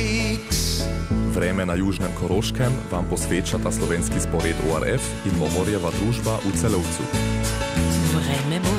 Vreme na južnem Koroškem vam posvečata slovenski spored ORF in Mohorjeva družba v Celovcu. Vreme bo.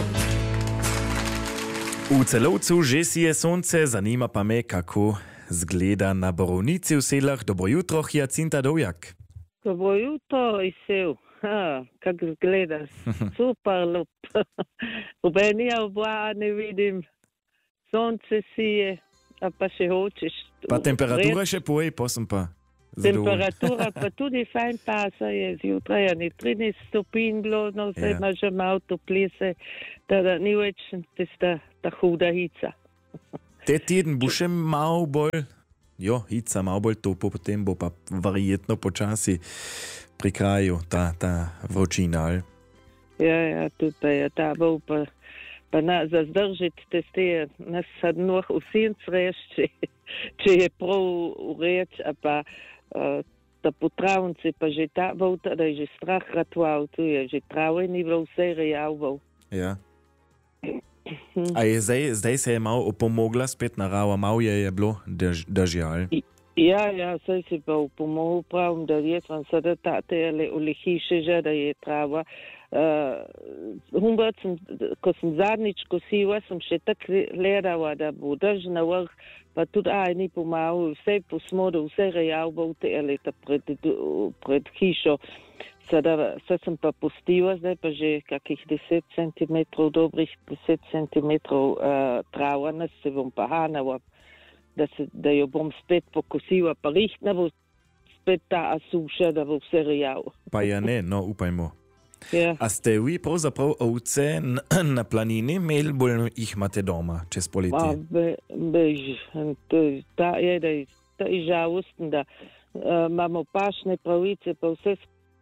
V Celovcu že si je sonce, zanima pa me, kako zgleda na borovnici v Selah. Dobro jutro, Jacinta Dovjak. Dobro jutro, Isev. Kako zgledaš? Super, lup. Rubenija obva ne vidim. Sonce sije, a pa še hočeš. Pa temperatura še poje, posem pa. Temperatura pa tudi fajn pasa je. Zjutraj je ni 13 stopinj bilo, no vse ima že malo toplije, da ni več tista ta huda hica. Te teden bo še malo bolj, hica malo bolj topo, potem bo pa verjetno počasi pri kraju ta vročina. Ja, tudi je ta bo pa za zdržiti teste nas sadnoh vsem reči, če je prav reč, a pa da po travnici pa že ta bo, da je že strah ratoval, tu je že trave ni bilo vse rejavval. Ja. A je zdaj se je malo opomogla spet narava, malo je bilo dažjal. Ja, saj si pa upomogel pravim, da jaz vam sada tatele v hiše že, da je trava. Ko sem zadnjič kosila, sem še tako gledala, da bo drž na vrh, pa tudi ni pomagal, vse posmodo, vse rejavbo v te leta pred hišo. Sada sem pa pustila, zdaj pa že kakih 10 cm, dobrih 10 cm trava, nas se bom pa hanala, da jo bom spet pokosila, pa rihtna bo spet ta suša, da bo vse rejavo. Pa ja ne, no upajmo. Ja. A ste vi pravzaprav ovce na planini, imeli bolj jih imate doma čez poletje? Bež, ta je žalostno, da imamo pašne pravice, pa vse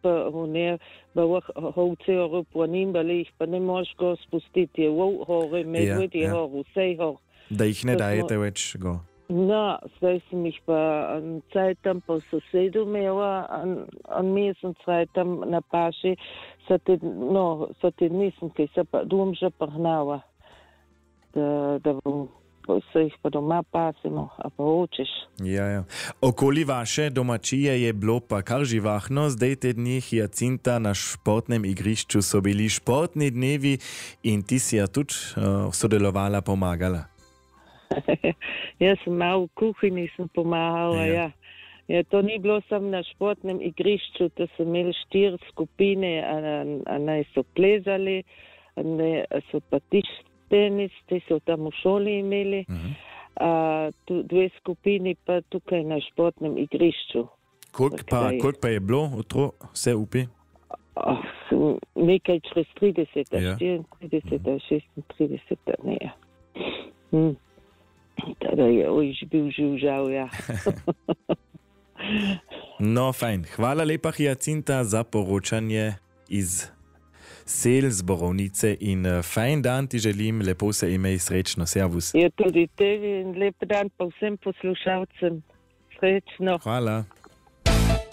ovce po nimbali, jih pa ne možeš go spustiti, je hore, medved je hore, vse je hore. Da jih ne dajete več go? No, zdaj sem jih pa cajtam po sosedu imela, en mesec cajtam na paši, sa te nisem, kaj se pa domža prhnala, da bom se jih pa doma pasimo, a pa hočeš. Ja. Okoli vaše domačije je bilo pa kar živahno, zdaj te dni, Jacinta, na športnem igrišču so bili športni dnevi in ti si ja tudi sodelovala, pomagala. Jaz sem malo v kuhinji sem pomagala, ja. To ni bilo samo na športnem igrišču, to so imeli 4 skupine, a naj so plezali, so pa tenis, ti so tam v šoli imeli, tu 2 skupini pa tukaj na športnem igrišču. Koliko pa je bilo vse upi? Nekaj čez 30, 34, 36, ne. Tada je bil živžal, ja. No, fajn. Hvala lepa, Jacinta, za poročanje iz Sel z Borovnice in fajn dan ti želim, lepo se imej, srečno, servus. Je tudi tebi in lep dan pa vsem poslušalcem, srečno. Hvala.